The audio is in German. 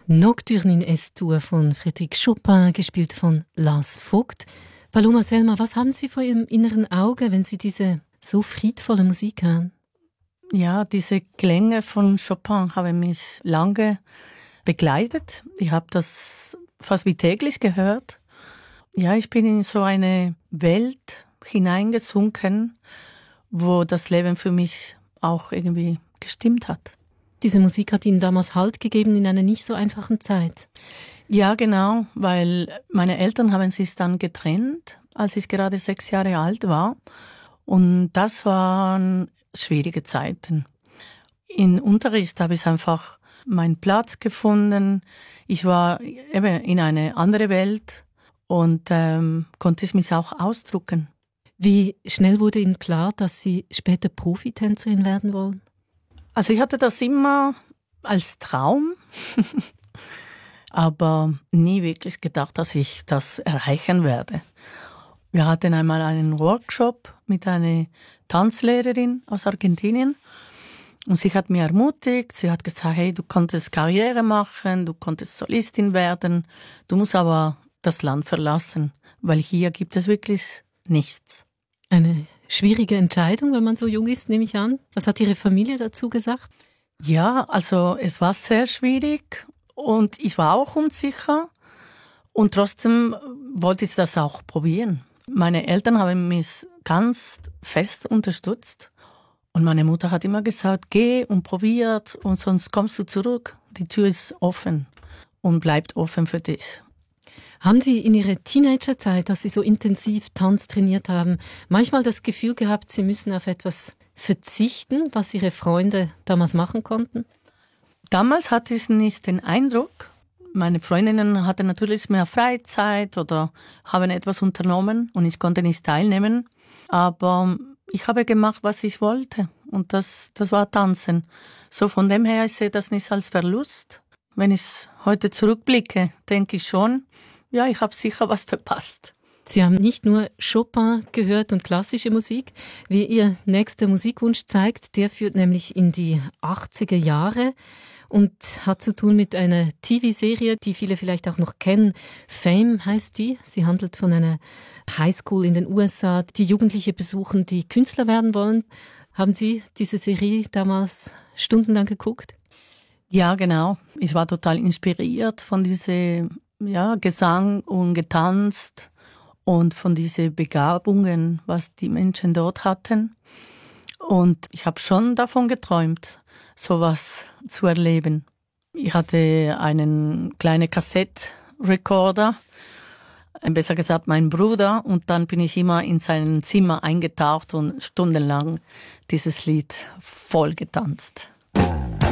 Nocturne in S-Dur von Frédéric Chopin, gespielt von Lars Vogt. Paloma Selma, was haben Sie vor Ihrem inneren Auge, wenn Sie diese so friedvolle Musik hören? Ja, diese Klänge von Chopin haben mich lange begleitet. Ich habe das fast wie täglich gehört. Ja, ich bin in so eine Welt hineingesunken, wo das Leben für mich auch irgendwie gestimmt hat. Diese Musik hat Ihnen damals Halt gegeben in einer nicht so einfachen Zeit. Ja, genau, weil meine Eltern haben sich dann getrennt, als ich gerade 6 Jahre alt war. Und das waren schwierige Zeiten. Im Unterricht habe ich einfach meinen Platz gefunden. Ich war eben in eine andere Welt und konnte ich mich auch ausdrücken. Wie schnell wurde Ihnen klar, dass Sie später Profitänzerin werden wollen? Also ich hatte das immer als Traum, aber nie wirklich gedacht, dass ich das erreichen werde. Wir hatten einmal einen Workshop mit einer Tanzlehrerin aus Argentinien und sie hat mich ermutigt. Sie hat gesagt, hey, du konntest Karriere machen, du konntest Solistin werden, du musst aber das Land verlassen, weil hier gibt es wirklich nichts. Eine schwierige Entscheidung, wenn man so jung ist, nehme ich an. Was hat Ihre Familie dazu gesagt? Ja, also es war sehr schwierig und ich war auch unsicher und trotzdem wollte ich das auch probieren. Meine Eltern haben mich ganz fest unterstützt und meine Mutter hat immer gesagt, geh und probiert und sonst kommst du zurück. Die Tür ist offen und bleibt offen für dich. Haben Sie in Ihrer Teenagerzeit, dass Sie so intensiv Tanz trainiert haben, manchmal das Gefühl gehabt, Sie müssen auf etwas verzichten, was Ihre Freunde damals machen konnten? Damals hatte ich nicht den Eindruck. Meine Freundinnen hatten natürlich mehr Freizeit oder haben etwas unternommen und ich konnte nicht teilnehmen. Aber ich habe gemacht, was ich wollte und das war Tanzen. So von dem her, ich sehe das nicht als Verlust. Wenn ich heute zurückblicke, denke ich schon, ja, ich habe sicher was verpasst. Sie haben nicht nur Chopin gehört und klassische Musik. Wie Ihr nächster Musikwunsch zeigt, der führt nämlich in die 80er Jahre und hat zu tun mit einer TV-Serie, die viele vielleicht auch noch kennen. Fame heißt die. Sie handelt von einer Highschool in den USA, die Jugendliche besuchen, die Künstler werden wollen. Haben Sie diese Serie damals stundenlang geguckt? Ja, genau. Ich war total inspiriert von diesem Gesang und getanzt und von diesen Begabungen, was die Menschen dort hatten. Und ich habe schon davon geträumt, sowas zu erleben. Ich hatte einen kleinen Kassettrekorder, besser gesagt mein Bruder, und dann bin ich immer in sein Zimmer eingetaucht und stundenlang dieses Lied voll getanzt.